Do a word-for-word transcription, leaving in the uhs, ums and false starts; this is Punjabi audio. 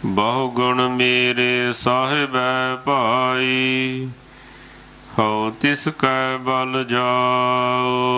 ਬਹੁ ਗੁਣ ਮੇਰੇ ਸਾਹਿਬੈ ਭਾਈ, ਹਉ ਤਿਸ ਕੈ ਬਲ ਜਾਓ।